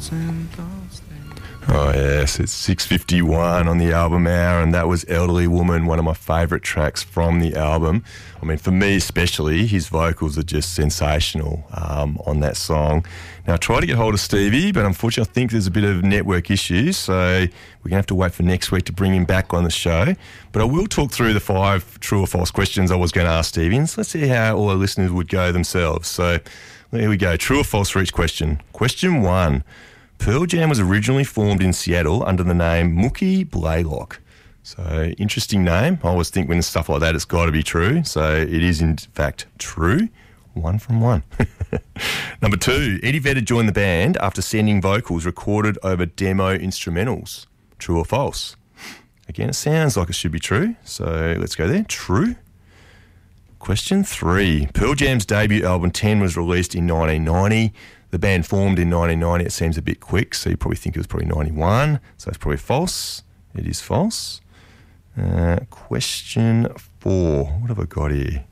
Oh yes, it's 6:51 on the album hour, and that was Elderly Woman, one of my favourite tracks from the album. I mean, for me especially, his vocals are just sensational on that song. Now, I tried to get hold of Stevie, but unfortunately I think there's a bit of network issues, so we're going to have to wait for next week to bring him back on the show. But I will talk through the 5 true or false questions I was going to ask Stevie, and so let's see how all our listeners would go themselves. So there we go, true or false for each question. Question 1. Pearl Jam was originally formed in Seattle under the name Mookie Blaylock. So, interesting name. I always think when stuff like that, it's got to be true. So, it is in fact true. 1 from 1. Number 2, Eddie Vedder joined the band after sending vocals recorded over demo instrumentals. True or false? Again, it sounds like it should be true. So, let's go there. True. Question 3, Pearl Jam's debut album 10 was released in 1990. The band formed in 1990. It seems a bit quick, so you probably think it was probably 91. So it's probably false. It is false. Question 4. What have I got here?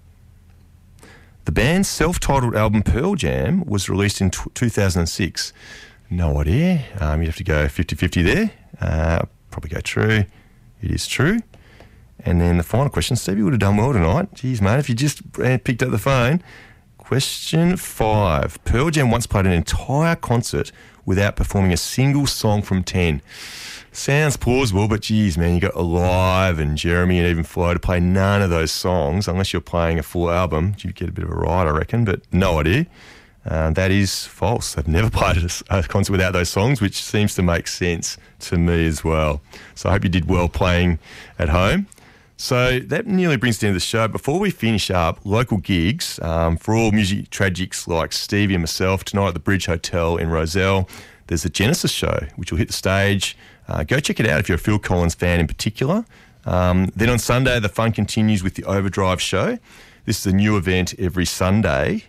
The band's self-titled album Pearl Jam was released in 2006. No idea. You'd have to go 50-50 there. Probably go true. It is true. And then the final question. Stevie would have done well tonight. Jeez, mate, if you just picked up the phone. Question 5. Pearl Jam once played an entire concert without performing a single song from 10. Sounds plausible, but geez, man, you got Alive and Jeremy and even Flo to play none of those songs unless you're playing a full album. You get a bit of a ride, I reckon, but no idea. That is false. They've never played a concert without those songs, which seems to make sense to me as well. So I hope you did well playing at home. So that nearly brings to the end of the show. Before we finish up, local gigs for all music tragics like Stevie and myself tonight at the Bridge Hotel in Rozelle. There's the Genesis show, which will hit the stage. Go check it out if you're a Phil Collins fan in particular. Then on Sunday, the fun continues with the Overdrive show. This is a new event every Sunday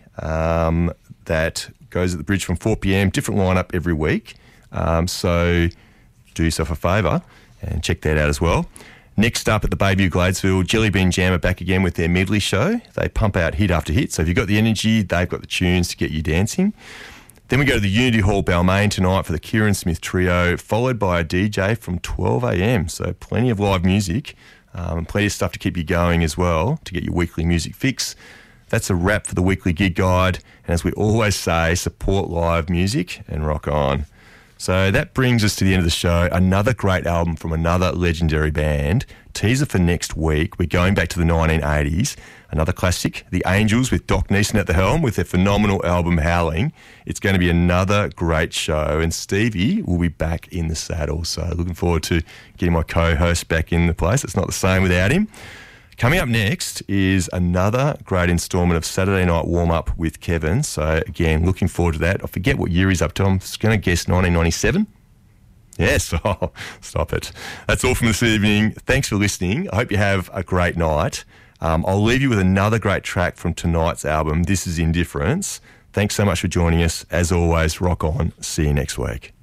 that goes at the Bridge from 4 p.m, different lineup every week. So do yourself a favour and check that out as well. Next up at the Bayview Gladesville, Jelly Bean Jam are back again with their medley show. They pump out hit after hit, so if you've got the energy, they've got the tunes to get you dancing. Then we go to the Unity Hall Balmain tonight for the Kieran Smith Trio, followed by a DJ from 12 a.m, so plenty of live music and plenty of stuff to keep you going as well to get your weekly music fix. That's a wrap for the weekly gig guide, and as we always say, support live music and rock on. So that brings us to the end of the show. Another great album from another legendary band. Teaser for next week. We're going back to the 1980s. Another classic, The Angels with Doc Neeson at the helm with their phenomenal album Howling. It's going to be another great show, and Stevie will be back in the saddle. So looking forward to getting my co-host back in the place. It's not the same without him. Coming up next is another great instalment of Saturday Night Warm-Up with Kevin. So, again, looking forward to that. I forget what year he's up to. I'm just going to guess 1997. Yes, oh, stop it. That's all from this evening. Thanks for listening. I hope you have a great night. I'll leave you with another great track from tonight's album. This is Indifference. Thanks so much for joining us. As always, rock on. See you next week.